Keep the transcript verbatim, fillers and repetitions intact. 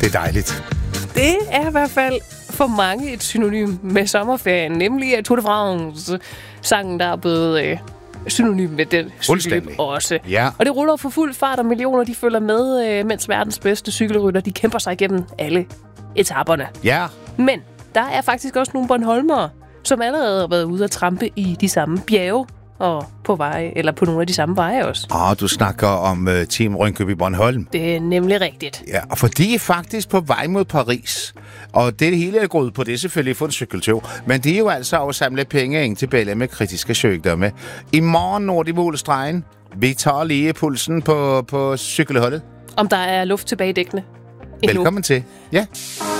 Det er dejligt. Det er i hvert fald for mange et synonym med sommerferien, nemlig Tour de France. Sangen, der er blevet øh, synonym med den cykel også. Ja. Og det ruller for fuld fart, og millioner de følger med, øh, mens verdens bedste cykelrytter de kæmper sig igennem alle etaperne. Ja. Men der er faktisk også nogle bornholmere, som allerede har været ude at trampe i de samme bjerge og på veje, eller på nogle af de samme veje også. Åh, du snakker om uh, Team Rønkøbing Bornholm. Det er nemlig rigtigt. Ja, og for de er faktisk på vej mod Paris. Og det hele er gået på det selvfølgelig for en cykeltur. Men det er jo altså at samle penge ind til bælge med kritiske sygdomme. I morgen når de målstregen. Vi tager lige pulsen på, på cykelholdet. Om der er luft tilbage i dækkene. Velkommen til. Ja.